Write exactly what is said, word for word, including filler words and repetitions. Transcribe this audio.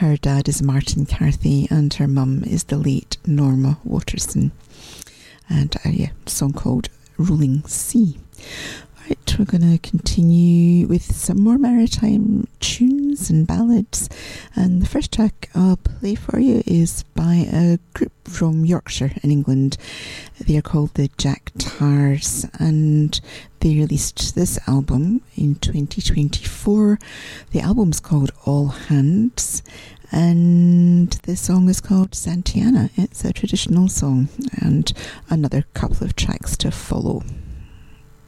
Her dad is Martin Carthy and her mum is the late Norma Waterson. And uh, yeah, a song called Rolling Sea. Right, we're going to continue with some more maritime tunes and ballads. And the first track I'll play for you is by a group from Yorkshire in England. They are called the Jack Tars, and they released this album in twenty twenty-four. The album's called All Hands, and the song is called Santiana. It's a traditional song, and another couple of tracks to follow.